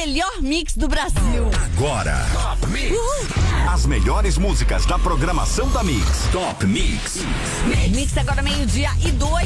melhor mix do Brasil. Agora, Top Mix. As melhores músicas da programação da Mix. Top Mix. Mix agora 12:02.